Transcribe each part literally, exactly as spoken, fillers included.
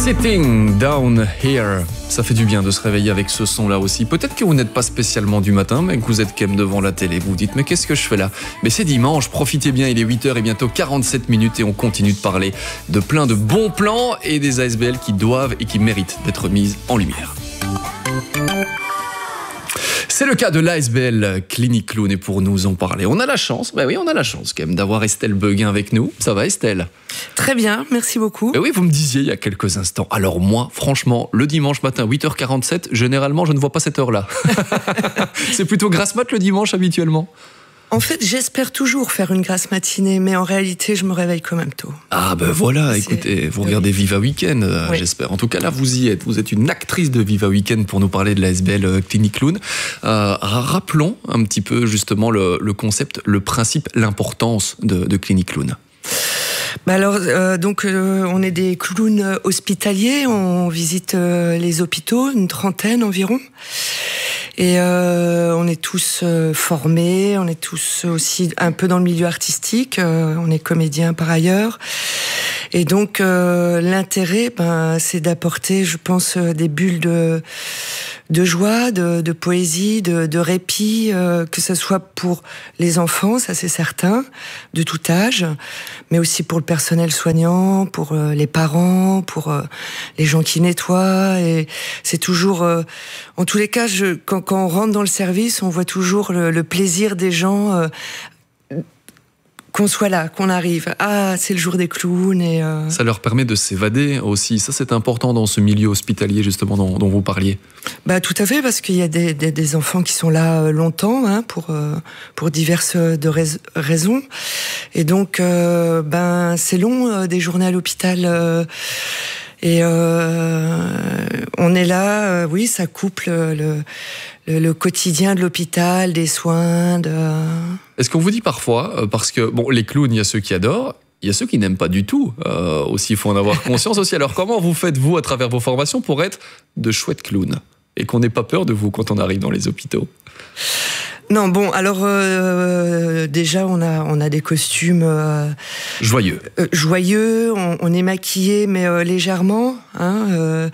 Sitting Down Here. Ça fait du bien de se réveiller avec ce son-là aussi. Peut-être que vous n'êtes pas spécialement du matin, mais que vous êtes quand même devant la télé. Vous vous dites, mais qu'est-ce que je fais là? Mais c'est dimanche, profitez bien, il est huit heures et bientôt quarante-sept minutes et on continue de parler de plein de bons plans et des A S B L qui doivent et qui méritent d'être mises en lumière. C'est le cas de l'A S B L Clinique Clown et pour nous en parler, on a la chance, bah oui, on a la chance quand même d'avoir Estelle Beguin avec nous. Ça va Estelle? Très bien, merci beaucoup. Et oui, vous me disiez il y a quelques instants. Alors moi, franchement, le dimanche matin, huit heures quarante-sept, généralement, je ne vois pas cette heure-là. C'est plutôt grasse mat le dimanche habituellement? En fait, j'espère toujours faire une grasse matinée, mais en réalité, je me réveille quand même tôt. Ah ben voilà, écoutez, vous regardez Viva Weekend, euh, oui. J'espère. En tout cas, là, vous y êtes. Vous êtes une actrice de Viva Weekend pour nous parler de l'A S B L Clinique Clown. Euh, rappelons un petit peu justement le, le concept, le principe, l'importance de, de Clinique Clown. Bah alors, euh, donc, euh, on est des clowns hospitaliers, on visite euh, les hôpitaux, une trentaine environ. Et euh, on est tous euh, formés, on est tous aussi un peu dans le milieu artistique, euh, on est comédiens par ailleurs. Et donc, euh, l'intérêt, ben, c'est d'apporter, je pense, des bulles de, de joie, de, de poésie, de, de répit, euh, que ce soit pour les enfants, ça c'est certain, de tout âge, mais aussi pour le personnel soignant, pour euh, les parents, pour euh, les gens qui nettoient. Et c'est toujours, euh, en tous les cas, je, quand, quand on rentre dans le service, on voit toujours le, le plaisir des gens. Euh, qu'on soit là, qu'on arrive. Ah, c'est le jour des clowns. Et euh... Ça leur permet de s'évader aussi. Ça, c'est important dans ce milieu hospitalier, justement, dont, dont vous parliez. Bah, tout à fait, parce qu'il y a des, des, des enfants qui sont là longtemps, hein, pour, euh, pour diverses de rais- raisons. Et donc, euh, ben, c'est long, euh, des journées à l'hôpital. Euh, et euh, on est là, euh, oui, ça couple le... Le, le quotidien de l'hôpital, des soins, de... Est-ce qu'on vous dit parfois, parce que bon, les clowns, il y a ceux qui adorent, il y a ceux qui n'aiment pas du tout, euh, aussi, il faut en avoir conscience aussi. Alors comment vous faites, vous, à travers vos formations, pour être de chouettes clowns et qu'on n'ait pas peur de vous quand on arrive dans les hôpitaux? Non, bon, alors euh, déjà on a on a des costumes euh, joyeux, euh, joyeux. On, on est maquillé mais euh, légèrement. Hein, euh,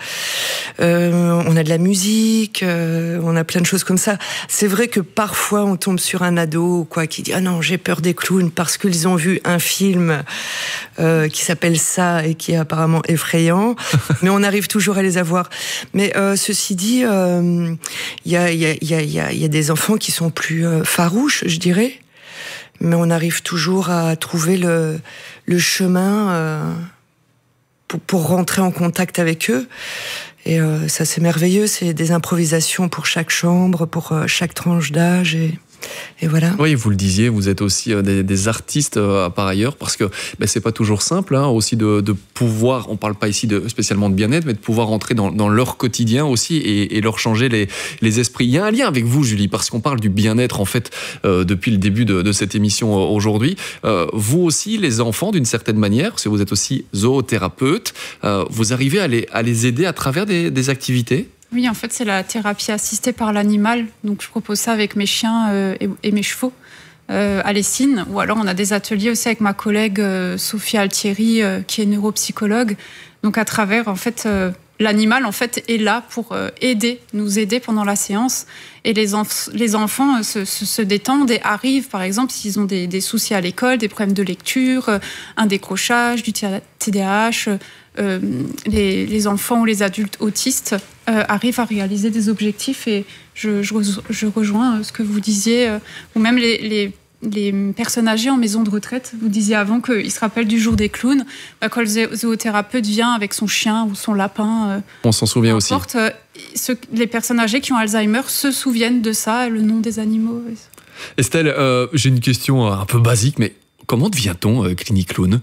euh, on a de la musique, euh, on a plein de choses comme ça. C'est vrai que parfois on tombe sur un ado ou quoi qui dit ah non j'ai peur des clowns parce qu'ils ont vu un film euh, qui s'appelle ça et qui est apparemment effrayant. Mais on arrive toujours à les avoir. Mais euh, ceci dit, il euh, y a il y a il y a il y a, y a des enfants qui sont plus euh, farouche, je dirais, mais on arrive toujours à trouver le, le chemin euh, pour, pour rentrer en contact avec eux. Et euh, ça, c'est merveilleux. C'est des improvisations pour chaque chambre, pour euh, chaque tranche d'âge. Et... Et voilà. Oui, vous le disiez, vous êtes aussi des, des artistes euh, par ailleurs, parce que ben, c'est pas toujours simple hein, aussi de, de pouvoir, on parle pas ici de, spécialement de bien-être, mais de pouvoir entrer dans, dans leur quotidien aussi et, et leur changer les, les esprits. Il y a un lien avec vous, Julie, parce qu'on parle du bien-être en fait euh, depuis le début de, de cette émission euh, aujourd'hui. Euh, vous aussi, les enfants, d'une certaine manière, parce que vous êtes aussi zoothérapeute, euh, vous arrivez à les, à les aider à travers des, des activités? Oui, en fait, c'est la thérapie assistée par l'animal. Donc, je propose ça avec mes chiens euh, et, et mes chevaux euh, à Lessines. Ou alors, on a des ateliers aussi avec ma collègue euh, Sophie Altieri, euh, qui est neuropsychologue. Donc, à travers, en fait, euh, l'animal, en fait, est là pour euh, aider, nous aider pendant la séance. Et les, enf- les enfants euh, se, se, se détendent et arrivent, par exemple, s'ils ont des, des soucis à l'école, des problèmes de lecture, euh, un décrochage, du T D A H... Euh, les, les enfants ou les adultes autistes euh, arrivent à réaliser des objectifs et je, je, je rejoins ce que vous disiez, euh, ou même les, les, les personnes âgées en maison de retraite. Vous disiez avant qu'ils se rappellent du jour des clowns. Bah, quand le zoothérapeute vient avec son chien ou son lapin, euh, on s'en souvient aussi. Euh, ce, les personnes âgées qui ont Alzheimer se souviennent de ça, le nom des animaux. Estelle, euh, j'ai une question un peu basique, mais comment devient-on euh, Clinique Clown?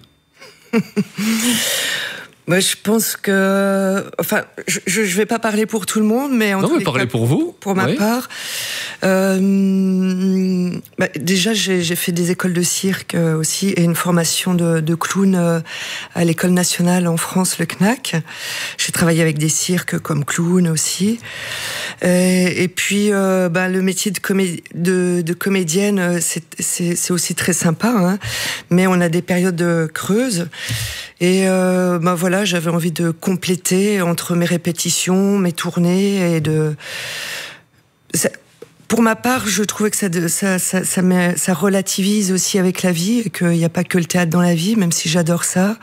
Moi, je pense que, enfin, je je vais pas parler pour tout le monde, mais en non, tous mais parlez cas, pour vous. Pour ma oui. part, euh, bah, déjà j'ai j'ai fait des écoles de cirque aussi et une formation de, de clown à l'école nationale en France, le C N A C. J'ai travaillé avec des cirques comme clown aussi. Et, et puis, euh, bah, le métier de, comé de, de comédienne, c'est c'est c'est aussi très sympa, hein, mais on a des périodes creuses. Et euh, bah voilà, j'avais envie de compléter entre mes répétitions, mes tournées et de. Ça, pour ma part, je trouvais que ça, ça, ça, ça, met, ça relativise aussi avec la vie et qu'il n'y a pas que le théâtre dans la vie, même si j'adore ça.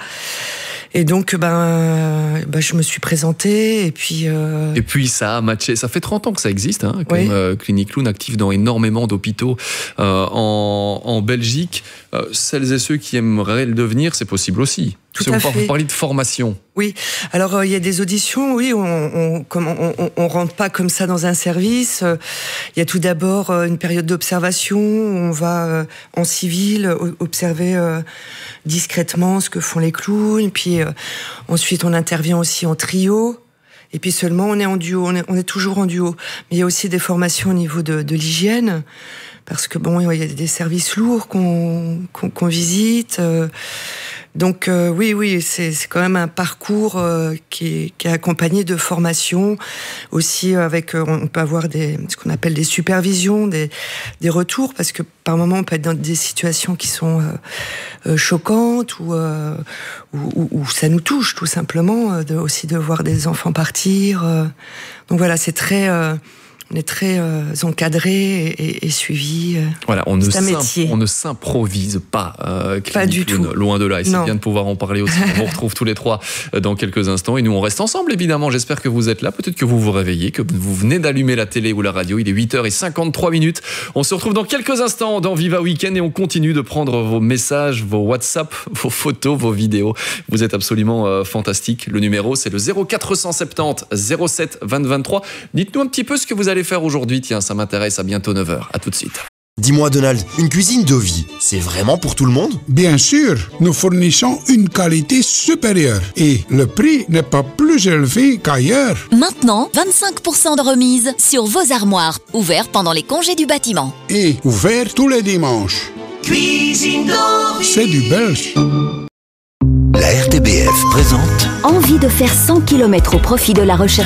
Et donc, ben, ben, je me suis présentée et puis. Euh... Et puis ça a matché. Ça fait trente ans que ça existe, hein, comme oui. euh, Clinique Clown, actif dans énormément d'hôpitaux euh, en, en Belgique. Euh, celles et ceux qui aimeraient le devenir, c'est possible aussi. Tout si à vous, fait. Vous parlez de formation. Oui. Alors il euh, y a des auditions. Oui, on, on, comme on, on, on rentre pas comme ça dans un service. Il euh, y a tout d'abord euh, une période d'observation. Où on va euh, en civil observer euh, discrètement ce que font les clowns. Puis euh, ensuite on intervient aussi en trio. Et puis seulement on est en duo. On est, on est toujours en duo. Mais il y a aussi des formations au niveau de, de l'hygiène. Parce que bon, il y a des services lourds qu'on, qu'on, qu'on visite. Euh, Donc euh, oui, oui, c'est, c'est quand même un parcours euh, qui, est, qui est accompagné de formations, aussi avec, euh, on peut avoir des, ce qu'on appelle des supervisions, des, des retours, parce que par moments on peut être dans des situations qui sont euh, euh, choquantes ou, euh, ou, ou ça nous touche tout simplement, de, aussi de voir des enfants partir. Euh. Donc voilà, c'est très... Euh, On est très euh, encadré et, et, et suivi. Voilà, on ne, c'est un métier. on ne s'improvise pas. Euh, pas du Clown, tout. Loin de là. Et non. c'est bien de pouvoir en parler aussi. On vous retrouve tous les trois dans quelques instants. Et nous, on reste ensemble, évidemment. J'espère que vous êtes là. Peut-être que vous vous réveillez, que vous venez d'allumer la télé ou la radio. Il est huit heures cinquante-trois minutes. On se retrouve dans quelques instants dans Viva Weekend et on continue de prendre vos messages, vos WhatsApp, vos photos, vos vidéos. Vous êtes absolument euh, fantastiques. Le numéro, c'est le zéro quatre cent soixante-dix zéro sept vingt vingt-trois. Dites-nous un petit peu ce que vous allez faire aujourd'hui. Tiens, ça m'intéresse. À bientôt neuf heures. À tout de suite. Dis-moi Donald, une cuisine de vie, c'est vraiment pour tout le monde ? Bien sûr, nous fournissons une qualité supérieure et le prix n'est pas plus élevé qu'ailleurs. Maintenant, vingt-cinq pour cent de remise sur vos armoires, ouvert pendant les congés du bâtiment. Et ouvert tous les dimanches. Cuisine de vie. C'est du belge. La R T B F présente Envie de faire cent kilomètres au profit de la recherche